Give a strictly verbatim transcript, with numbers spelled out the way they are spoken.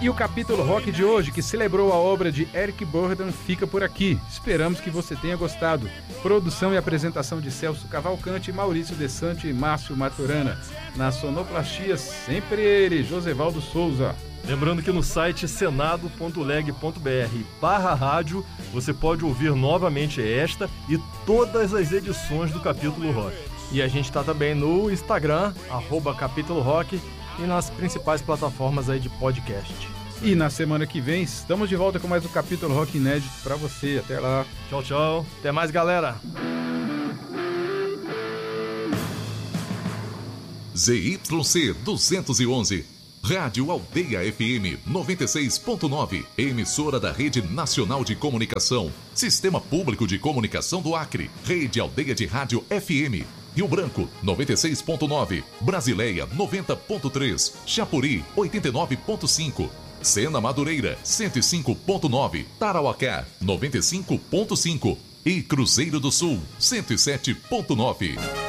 E o capítulo rock de hoje, que celebrou a obra de Eric Burdon, fica por aqui. Esperamos que você tenha gostado. Produção e apresentação de Celso Cavalcante, Maurício Desante e Márcio Maturana. Na sonoplastia, sempre ele, Josevaldo Souza. Lembrando que no site senado ponto leg ponto br barra rádio você pode ouvir novamente esta e todas as edições do Capítulo Rock. E a gente está também no Instagram, arroba Capítulo Rock, e nas principais plataformas aí de podcast. E na semana que vem estamos de volta com mais um Capítulo Rock inédito para você. Até lá. Tchau, tchau. Até mais, galera. Z Y C duzentos e onze, Rádio Aldeia F M noventa e seis ponto nove, emissora da Rede Nacional de Comunicação, Sistema Público de Comunicação do Acre, Rede Aldeia de Rádio F M, Rio Branco noventa e seis ponto nove, Brasileia noventa ponto três, Chapuri oitenta e nove ponto cinco, Sena Madureira cento e cinco ponto nove, Tarauacá noventa e cinco ponto cinco e Cruzeiro do Sul cento e sete ponto nove.